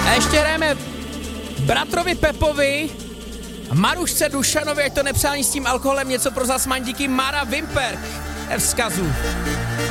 A ještě hrajeme bratrovi Pepovi, Marušce Dušanovi, ať to nepřání s tím alkoholem, něco pro zasmán díky Mara Wimper. Vzkazu.